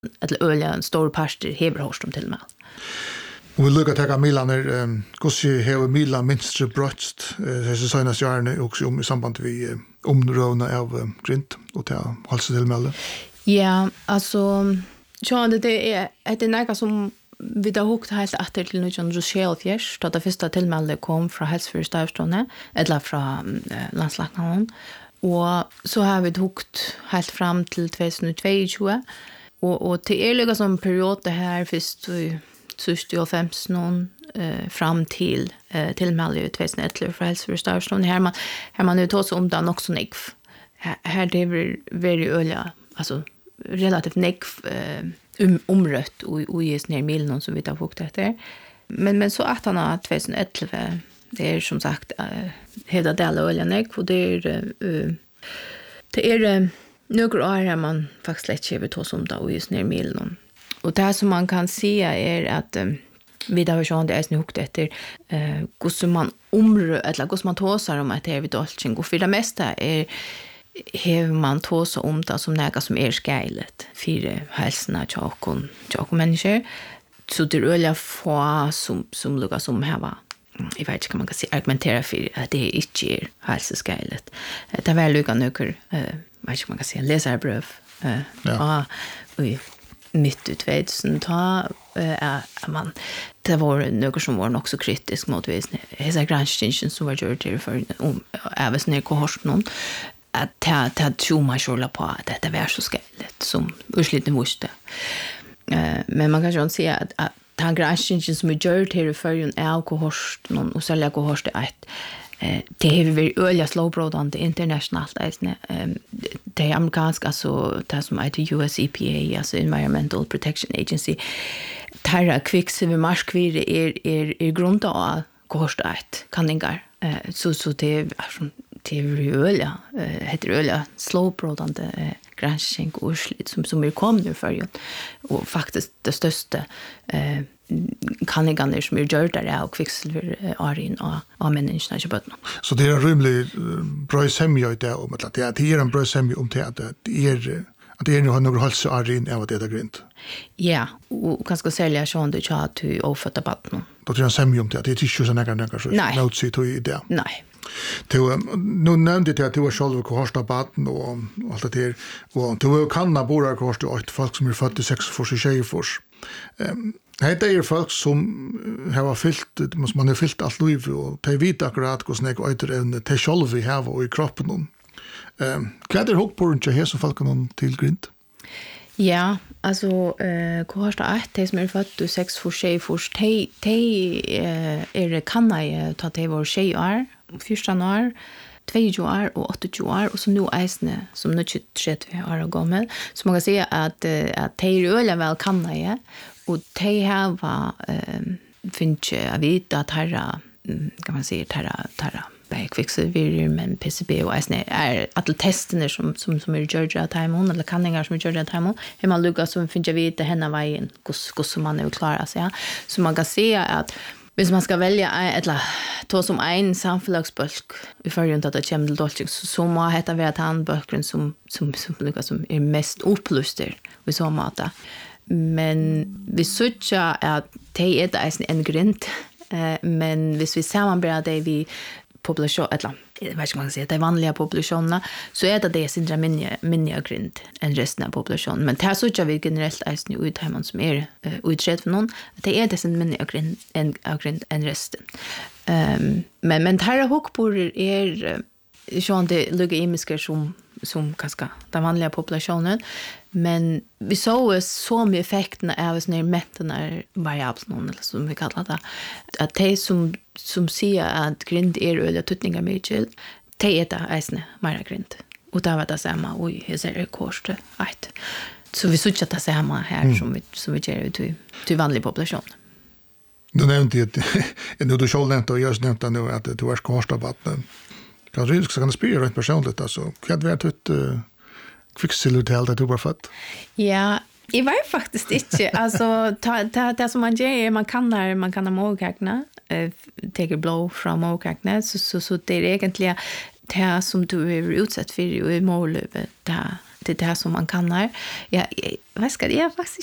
eller öliga en stor parster hever hörst om till med. Och vi lukkar tega Milaner, hvordan hever Milan minst brøtst, så senast gjerne også i samband med områdene av grint og til halse til melde? Ja, alltså så det är något som vi har hukt helt efter till 1924 då det första tillmäldet kom från hälsovårdsstavstående eller från landslagsnavn. Och så har vi hukt helt fram till 2022 och till är som period det här först 50 fram till tillmäldet 2011 för hälsovårdsstavstående här man nu tar sig om det också nek. Här det är väldigt öliga alltså relativt nek omrött och just ner milen som vi har fukt efter. Men så att han har 2011 det är som sagt hela delen olja nek och det är några år här man faktiskt lätt över tos om det och just ner milen. Och det som man kan se är att vi har ju det är snukt efter hur man eller hur man tosar om att det är vid dolching och för det mesta är hever man tåsa om det som något som är skejligt för hälsan av tjockon människor. Så det är öliga få som lukar som här jag vet inte kan man kan säga argumentera för att det inte är hälsoskejligt. Det var lukar några vet inte man kan säga läsarbröv mitt utvädelsen man det var något som var också kritisk mot hela granskningen som var gjort för även när kohort någon att tror man själva på att det var så skälligt som ursliten måste. Men man kan ju säga att han granskningen som gör till för en alkoholst någon och sälja alkoholst att det är väl öliga slowbrodande internationellt det amerikanska så det som heter US EPA alltså Environmental Protection Agency tarra kvicksilver marskvir är grund av alkoholst kanningar så det är öliga heter öliga slowbrodande granskning och som är kom nu för och faktiskt det största kanningar som är gjort där och kvicksilver arin och människorna i botten. Så det är en rymlig bra semja i det om att det är en bra semja om det att det är nog några hälso arin av det där grint. Ja, och kanske sälja sån det chat till ofta botten. Då tror jag semja om det är inte så några så notes i det. Nej. Nu nämnde jag att du var själv kohorsta baden och allt det där. Och du kan bora kohorsta åt folk som är födda 6 år. Det är folk som har fyllt, man har fyllt allt liv och de vet akkurat hur snäck öjterevne de själva har i kroppen. Vad är hukkporren till här som folk kan till grint? Ja, alltså kohorsta 1, de som är födda 6 år, de är kanna ta de var 6 år. 14 år, 22 år och 28 år och så nu eisne som nu 30 år gammal. Så man kan säga att de är öliga väl kanna och de har finns jag vet att här kan man säga tarra kvicksilver men PCB och eisne är att testerna som är Georgia Timon eller kanningar som är Georgia Timon är man lugga som finns jag vet henne vägen hur som man är klara sig. Så man kan säga att hvis man ska välja eller ta som en samfällagsbölk i förhållande att det kommer till dolching så må heta vara han bölken som är mest upplyster i så mata. Men vi söker att det är en grint men hvis vi sammanbär det vi population eller jag vet inte man kan säga det vanliga populationerna så är det sindra minne grind än resten av populationen men det så vi generellt är nu ut hemma som är utrett för någon att det är det sin minne grind än resten men här hukkpor är så det ligger imiska som kanske den vanliga populationen men vi såg så mycket effekterna av när mättarna variabler eller som vi kallar det att det som säger att grind är öliga tutningar mycket det är det äsne mera grind och det var det samma oj här ser det kost right så vi såg att det samma här som vi gör till vanlig population. Du nämnde ju du själv nämnde och jag nämnde nu att du är kostvatten. Kan du kan spela rent personligt alltså vad vet du kvicksilver till att du var fått? Ja, jag var faktiskt inte alltså det som man gör man kan ha mogkakna take blow från mogkakna så det är egentligen det som du är utsatt för i målet det som man kan här. Jag vet inte, jag har faktiskt